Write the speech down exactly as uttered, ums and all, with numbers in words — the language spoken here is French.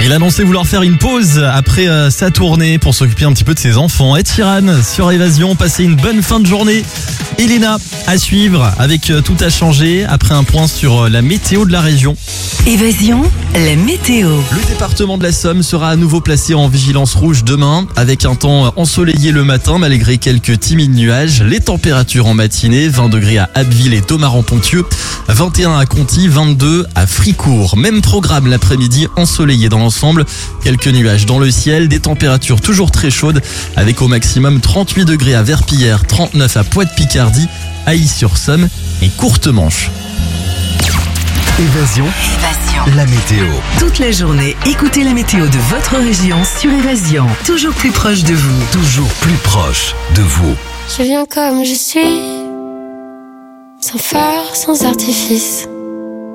Il a annoncé vouloir faire une pause après euh, sa tournée pour s'occuper un petit peu de ses enfants. Ed Sheeran sur Évasion, passez une bonne fin de journée. Elena à suivre avec euh, Tout a changé après un point sur euh, la météo de la région. Évasion, la météo. Le département de la Somme sera à nouveau placé en vigilance rouge demain avec un temps ensoleillé le matin malgré quelques timides nuages. Les températures en matinée, vingt degrés à Abbeville et Domaran-Ponthieu, vingt et un à Conty, vingt-deux à Fricourt. Même programme l'après-midi, ensoleillé dans l'ensemble. Quelques nuages dans le ciel, des températures toujours très chaudes avec au maximum trente-huit degrés à Verpillière, trente-neuf à Poix-de-Picardie, Ailly-sur-Somme et Courtemanche. Évasion, Évasion. la météo. Toute la journée, écoutez la météo de votre région sur Évasion. Toujours plus proche de vous. Toujours plus proche de vous. Je viens comme je suis, sans phare, sans artifice.